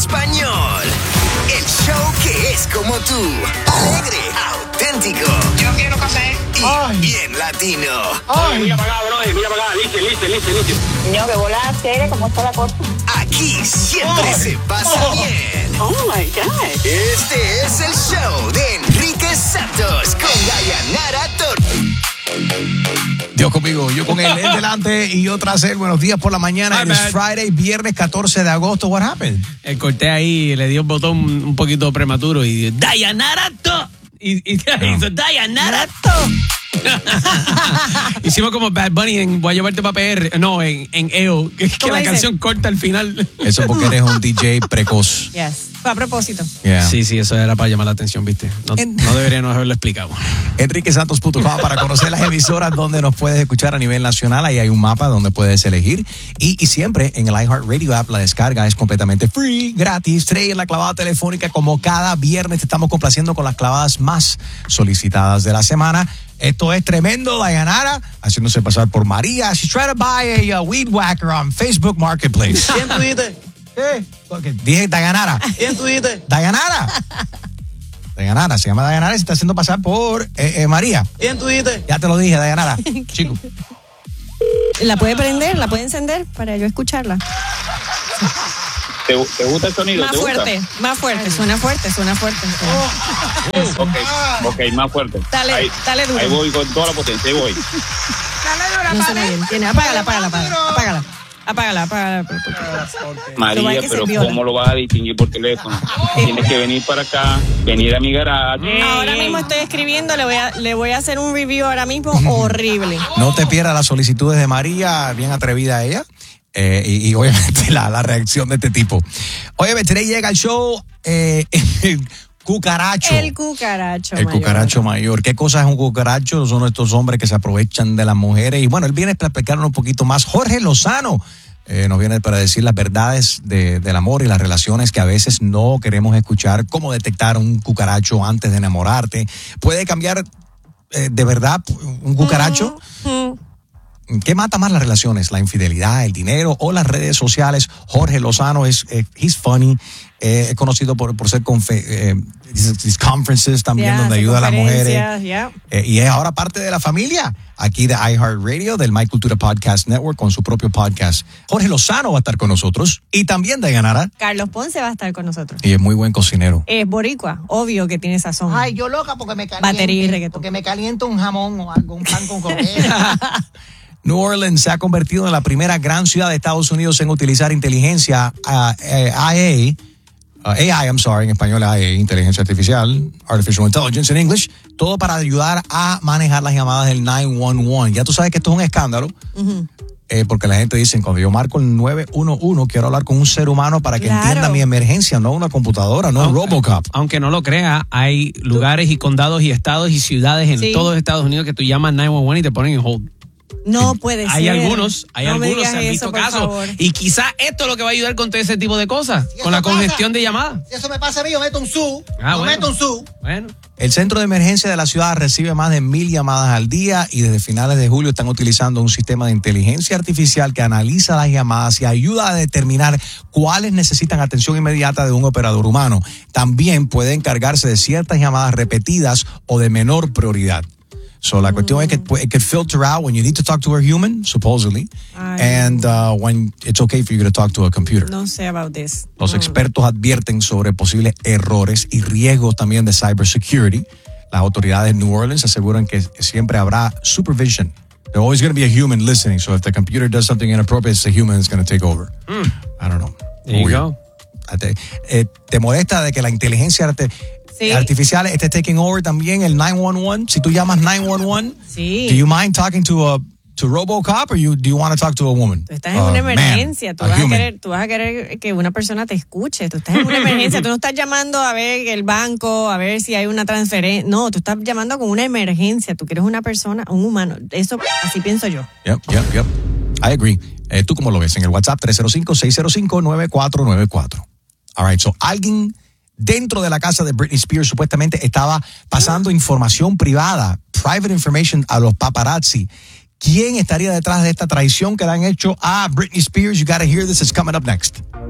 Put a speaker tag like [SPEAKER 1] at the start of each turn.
[SPEAKER 1] español. El show que es como tú. Alegre, auténtico.
[SPEAKER 2] Yo quiero café.
[SPEAKER 1] Y bien latino.
[SPEAKER 3] Mira para acá, brother, mira para acá. Listo.
[SPEAKER 4] Niño, que bola chévere, ¿cómo está la cosa?
[SPEAKER 1] Aquí siempre se pasa bien.
[SPEAKER 4] Oh my God.
[SPEAKER 1] Este es el show de Enrique Santos con Dayanara Torres.
[SPEAKER 5] Dios conmigo, yo con él delante y yo tras él. Buenos días por la mañana.
[SPEAKER 6] Hi,
[SPEAKER 5] It is
[SPEAKER 6] man.
[SPEAKER 5] Friday, viernes 14 de agosto. What happened?
[SPEAKER 6] El corté ahí, le dio un botón un poquito prematuro y Dayanarato. Y hizo Dayanarato. Hicimos como Bad Bunny en Voy a llevarte pa' PR. No, en EO, que la
[SPEAKER 7] dice?
[SPEAKER 6] canción corta al final.
[SPEAKER 5] Eso porque eres un DJ precoz.
[SPEAKER 7] Yes. Fue a propósito.
[SPEAKER 5] Yeah.
[SPEAKER 6] Sí, eso era para llamar la atención, ¿viste? No deberíamos haberlo explicado.
[SPEAKER 5] EnriqueSantos.com para conocer las emisoras donde nos puedes escuchar a nivel nacional. Ahí hay un mapa donde puedes elegir. Y siempre en el iHeartRadio app la descarga es completamente free, gratis. Trae la clavada telefónica como cada viernes. Te estamos complaciendo con las clavadas más solicitadas de la semana. Esto es tremendo, Dayanara, haciéndose pasar por María. She's trying to buy a weed whacker on Facebook Marketplace.
[SPEAKER 8] ¿Quién tú dijiste?
[SPEAKER 5] ¿Qué? Dije Dayanara.
[SPEAKER 8] ¿Quién tú dijiste?
[SPEAKER 5] Dayanara. Dayanara, se llama Dayanara y se está haciendo pasar por María.
[SPEAKER 8] ¿Quién tú dijiste?
[SPEAKER 5] Ya te lo dije, Dayanara. Chico.
[SPEAKER 7] ¿La puede prender? ¿La puede encender para yo escucharla?
[SPEAKER 3] ¿Te gusta el sonido?
[SPEAKER 7] Más
[SPEAKER 3] ¿Te gusta?
[SPEAKER 7] fuerte. Suena fuerte.
[SPEAKER 3] Ok, más fuerte.
[SPEAKER 7] Dale duro.
[SPEAKER 3] Ahí voy con toda la potencia, ahí voy.
[SPEAKER 7] No suena bien. Apágala.
[SPEAKER 3] María,
[SPEAKER 7] que
[SPEAKER 3] pero
[SPEAKER 7] se viola.
[SPEAKER 3] ¿cómo lo vas a distinguir por teléfono? Tienes que venir para acá, venir a mi garaje.
[SPEAKER 7] Ahora mismo estoy escribiendo, le voy a hacer un review ahora mismo horrible.
[SPEAKER 5] No te pierdas las solicitudes de María, bien atrevida ella. Y obviamente la reacción de este tipo. Oye, today llega el show Cucaracho.
[SPEAKER 7] El cucaracho
[SPEAKER 5] El
[SPEAKER 7] mayor.
[SPEAKER 5] cucaracho mayor. ¿Qué cosa es un cucaracho? Son estos hombres que se aprovechan de las mujeres. Y bueno, él viene para explicarnos un poquito más. Jorge Lozano nos viene para decir las verdades del amor y las relaciones que a veces no queremos escuchar. Cómo detectar un cucaracho antes de enamorarte. ¿Puede cambiar de verdad un cucaracho? ¿Qué mata más las relaciones? ¿La infidelidad, el dinero o las redes sociales? Jorge Lozano he's funny. Es conocido por ser these conferences también donde ayuda a las mujeres. Y es ahora parte de la familia aquí de iHeartRadio, del My Cultura Podcast Network, con su propio podcast. Jorge Lozano va a estar con nosotros y también Dayanara.
[SPEAKER 7] Carlos Ponce va a estar con nosotros.
[SPEAKER 5] Y es muy buen cocinero.
[SPEAKER 7] Es boricua, obvio que tiene sazón.
[SPEAKER 8] Ay, yo loca porque me caliento.
[SPEAKER 7] Batería y reggaetón.
[SPEAKER 8] Porque me caliento un jamón o algo, un pan con croquetas.
[SPEAKER 5] New Orleans se ha convertido en la primera gran ciudad de Estados Unidos en utilizar inteligencia AI, en español AI, inteligencia artificial, artificial intelligence en English, todo para ayudar a manejar las llamadas del 911. Ya tú sabes que esto es un escándalo, porque la gente dice, cuando yo marco el 911, quiero hablar con un ser humano para que entienda mi emergencia, no una computadora, no un Robocop.
[SPEAKER 6] Aunque no lo crea, hay lugares y condados y estados y ciudades en todos Estados Unidos que tú llamas 911 y te ponen en hold.
[SPEAKER 7] No puede ser.
[SPEAKER 6] Hay algunos,
[SPEAKER 7] No me digas
[SPEAKER 6] se han visto
[SPEAKER 7] eso, por
[SPEAKER 6] casos.
[SPEAKER 7] favor.
[SPEAKER 6] Y quizás esto es lo que va a ayudar con todo ese tipo de cosas, con la congestión de llamadas.
[SPEAKER 8] Si eso me pasa a mí, yo meto un su. Meto un su.
[SPEAKER 6] Bueno.
[SPEAKER 5] El centro de emergencia de la ciudad recibe más de 1,000 llamadas al día y desde finales de julio están utilizando un sistema de inteligencia artificial que analiza las llamadas y ayuda a determinar cuáles necesitan atención inmediata de un operador humano. También puede encargarse de ciertas llamadas repetidas o de menor prioridad. So la cuestión es que it can filter out when you need to talk to a human, supposedly, and when it's okay for you to talk to a computer.
[SPEAKER 7] No sé about this.
[SPEAKER 5] Los expertos advierten sobre posibles errores y riesgos también de cybersecurity. Las autoridades de New Orleans aseguran que siempre habrá supervision. There's always going to be a human listening, so if the computer does something inappropriate, it's the human that's going to take over. I don't know.
[SPEAKER 6] There you go.
[SPEAKER 5] ¿Te molesta de que la inteligencia artificial esté taking over también el 911? Si tú llamas 911, do you mind talking to Robocop or do you want to talk to a woman?
[SPEAKER 7] Tú estás en una emergencia, tú vas a querer que una persona te escuche, tú estás en una emergencia, tú no estás llamando a ver el banco, a ver si hay una transferencia, no, tú estás llamando con una emergencia, tú quieres una persona, un humano, eso así pienso yo.
[SPEAKER 5] Yep. I agree. ¿Tú cómo lo ves? En el WhatsApp 305-605-9494. All right, so alguien dentro de la casa de Britney Spears supuestamente estaba pasando información privada, private information, a los paparazzi. ¿Quién estaría detrás de esta traición que le han hecho a Britney Spears? You gotta hear this, it's coming up next.